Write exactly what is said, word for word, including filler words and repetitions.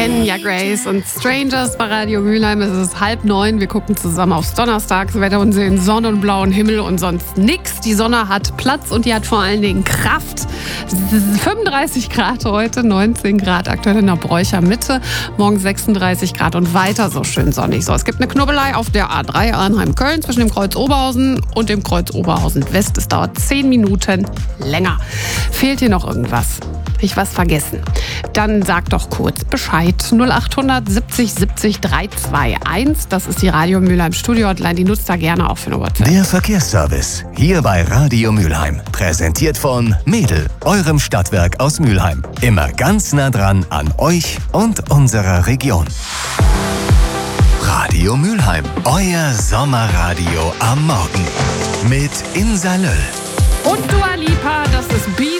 Enya Grace und Strangers bei Radio Mülheim. Es ist halb neun. Wir gucken zusammen aufs Donnerstagswetter und sehen Sonne und blauen Himmel und sonst nix. Die Sonne hat Platz und die hat vor allen Dingen Kraft. fünfunddreißig Grad heute, neunzehn Grad aktuell in der Bräucher Mitte. Morgen sechsunddreißig Grad und weiter so schön sonnig. So, es gibt eine Knubbelei auf der A drei Arnheim-Köln zwischen dem Kreuz Oberhausen und dem Kreuz Oberhausen West. Es dauert zehn Minuten länger. Fehlt hier noch irgendwas? Hab ich was vergessen? Dann sag doch kurz Bescheid. null acht hundert siebzig siebzig drei zwei eins. Das ist die Radio Mülheim Studio Hotline. Die nutzt da gerne auch für eine WhatsApp. Der Verkehrsservice. Hier bei Radio Mülheim. Präsentiert von Mädel, eurem Stadtwerk aus Mülheim. Immer ganz nah dran an euch und unserer Region. Radio Mülheim. Euer Sommerradio am Morgen. Mit Insa Löll. Und Dua Lipa, das ist Be